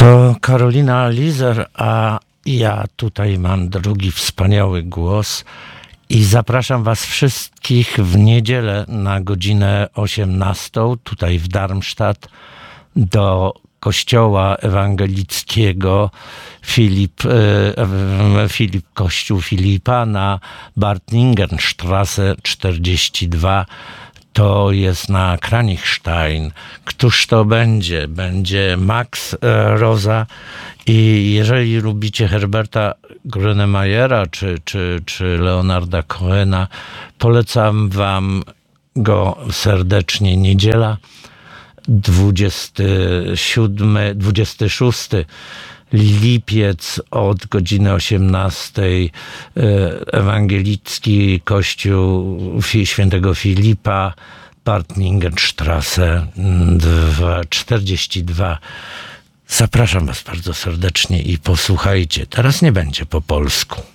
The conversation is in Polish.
To Karolina Lizer, a ja tutaj mam drugi wspaniały głos i zapraszam was wszystkich w niedzielę na godzinę 18 tutaj w Darmstadt do kościoła ewangelickiego Kościół Filipa na Bartningenstraße 42. To jest na Kranichstein. Któż to będzie? Będzie Max Rosa i jeżeli lubicie Herberta Grönemeyera czy Leonarda Cohena, polecam wam go serdecznie. Niedziela 26 lipiec od godziny 18 ewangelicki kościół świętego Filipa, Bartningenstraße 42. Zapraszam was bardzo serdecznie i posłuchajcie. Teraz nie będzie po polsku.